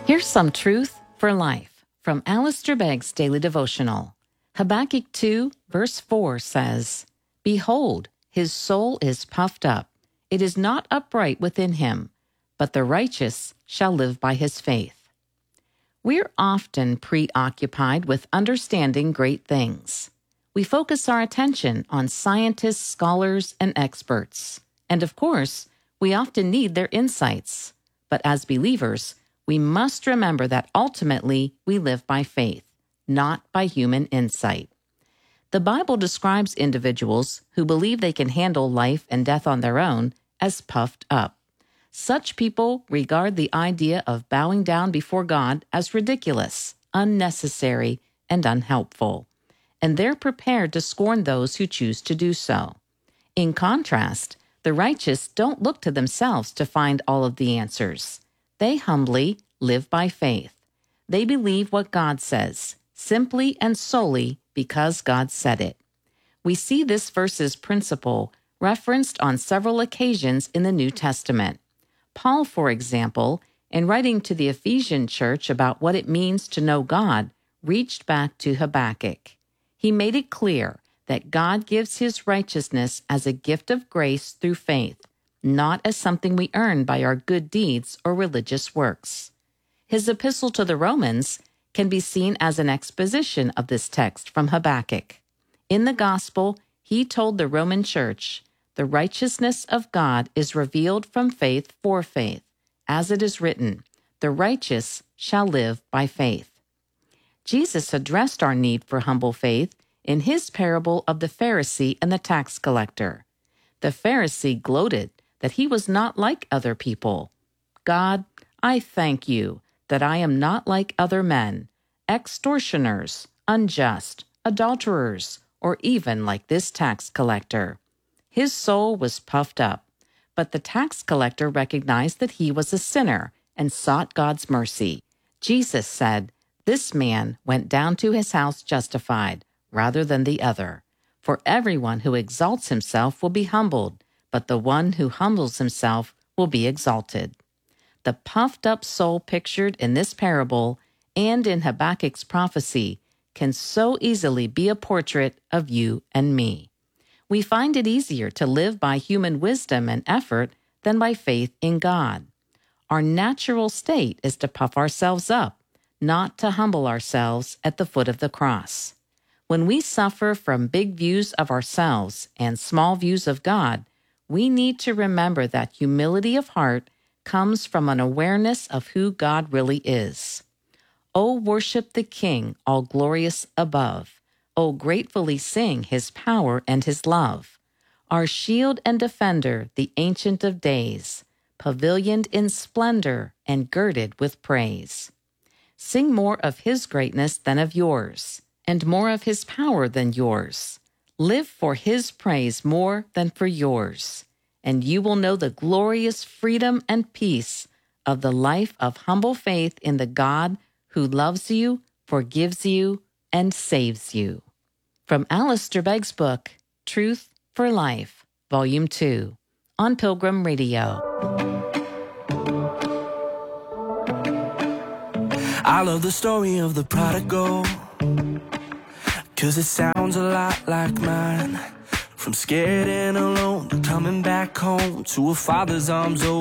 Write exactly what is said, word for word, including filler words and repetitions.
Here's some truth for life from Alistair Begg's Daily Devotional. Habakkuk two, verse four says, "Behold, his soul is puffed up. It is not upright within him, but the righteous shall live by his faith." We're often preoccupied with understanding great things. We focus our attention on scientists, scholars, and experts. And of course, we often need their insights. But as believers, we must remember that ultimately we live by faith, not by human insight. The Bible describes individuals who believe they can handle life and death on their own as puffed up. Such people regard the idea of bowing down before God as ridiculous, unnecessary, and unhelpful, and they're prepared to scorn those who choose to do so. In contrast, the righteous don't look to themselves to find all of the answers. They humbly live by faith. They believe what God says, simply and solely because God said it. We see this verse's principle referenced on several occasions in the New Testament. Paul, for example, in writing to the Ephesian church about what it means to know God, reached back to Habakkuk. He made it clear that God gives his righteousness as a gift of grace through faith, not as something we earn by our good deeds or religious works. His epistle to the Romans can be seen as an exposition of this text from Habakkuk. In the gospel, he told the Roman church, "The righteousness of God is revealed from faith for faith, as it is written, the righteous shall live by faith." Jesus addressed our need for humble faith in his parable of the Pharisee and the tax collector. The Pharisee gloated that he was not like other people. "God, I thank you that I am not like other men, extortioners, unjust, adulterers, or even like this tax collector." His soul was puffed up, but the tax collector recognized that he was a sinner and sought God's mercy. Jesus said, "This man went down to his house justified, rather than the other. For everyone who exalts himself will be humbled, but the one who humbles himself will be exalted." The puffed-up soul pictured in this parable and in Habakkuk's prophecy can so easily be a portrait of you and me. We find it easier to live by human wisdom and effort than by faith in God. Our natural state is to puff ourselves up, not to humble ourselves at the foot of the cross. When we suffer from big views of ourselves and small views of God, we need to remember that humility of heart comes from an awareness of who God really is. "O worship the King, all glorious above. O gratefully sing his power and his love. Our shield and defender, the Ancient of Days, pavilioned in splendor and girded with praise. Sing more of his greatness than of yours, and more of his power than yours. Live for his praise more than for yours, and you will know the glorious freedom and peace of the life of humble faith in the God who loves you, forgives you, and saves you." From Alistair Begg's book, Truth for Life, Volume two, on Pilgrim Radio. I love the story of the prodigal, 'cause it sounds a lot like mine. From scared and alone to coming back home to a father's arms open.